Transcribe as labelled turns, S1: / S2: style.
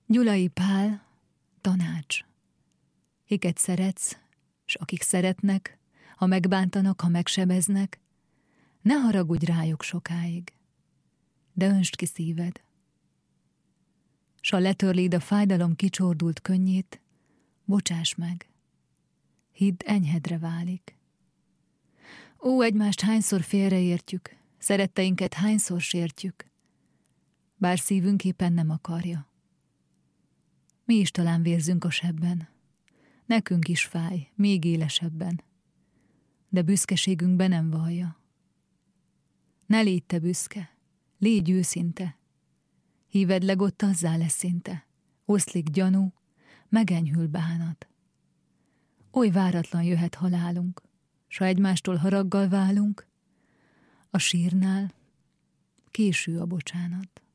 S1: Gyulai Pál, tanács. Kiket szeretsz, s akik szeretnek, ha megbántanak, ha megsebeznek, ne haragudj rájuk sokáig, de öntsd ki szíved. S ha letörléd a fájdalom kicsordult könnyét, bocsáss meg, hidd, enyhedre válik. Ó, egymást hányszor félreértjük, szeretteinket hányszor sértjük, bár szívünk éppen nem akarja. Mi is talán vérzünk a sebben, nekünk is fáj, még élesebben, de büszkeségünkbe nem vallja. Ne légy te büszke, légy őszinte, híved legott azzá lesz szinte, oszlik gyanú, megenyhül bánat. Oly váratlan jöhet halálunk, s ha egymástól haraggal válunk, a sírnál késő a bocsánat.